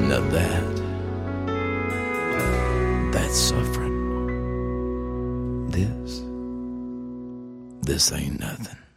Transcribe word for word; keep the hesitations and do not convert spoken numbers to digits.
Now that, that's suffering. This, this ain't nothing.